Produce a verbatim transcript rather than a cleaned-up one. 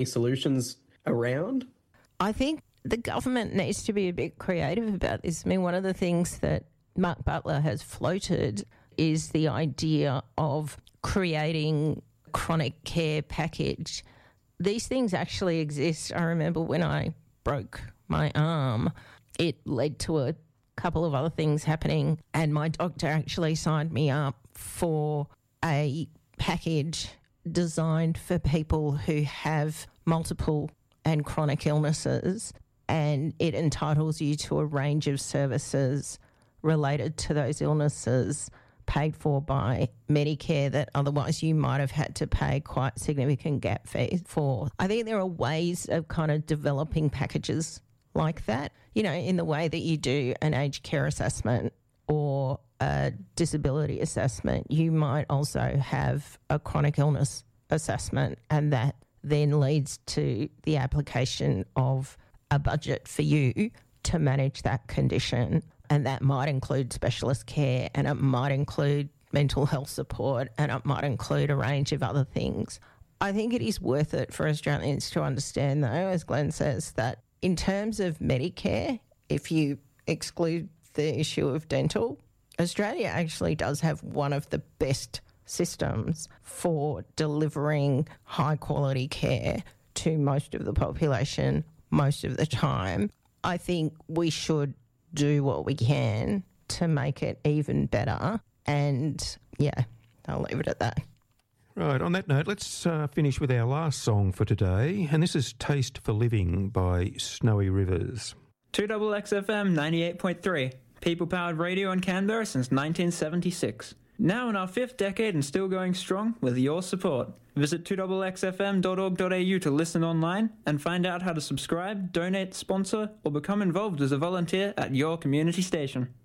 solutions around? I think the government needs to be a bit creative about this. I mean, one of the things that Mark Butler has floated is the idea of creating chronic care package. These things actually exist. I remember when I broke my arm, it led to a couple of other things happening, and my doctor actually signed me up for a package designed for people who have multiple and chronic illnesses, and it entitles you to a range of services related to those illnesses paid for by Medicare that otherwise you might have had to pay quite significant gap fees for. I think there are ways of kind of developing packages like that, you know, in the way that you do an aged care assessment or a disability assessment. You might also have a chronic illness assessment, and that then leads to the application of a budget for you to manage that condition. And that might include specialist care, and it might include mental health support, and it might include a range of other things. I think it is worth it for Australians to understand, though, as Glenn says, that in terms of Medicare, if you exclude the issue of dental, Australia actually does have one of the best systems for delivering high-quality care to most of the population most of the time. I think we should do what we can to make it even better. And, yeah, I'll leave it at that. Right, on that note, let's uh, finish with our last song for today, and this is Taste for Living by Snowy Rivers. two X X F M ninety-eight point three, people-powered radio in Canberra since nineteen seventy-six. Now in our fifth decade and still going strong with your support. Visit two X X F M dot org dot a u to listen online and find out how to subscribe, donate, sponsor, or become involved as a volunteer at your community station.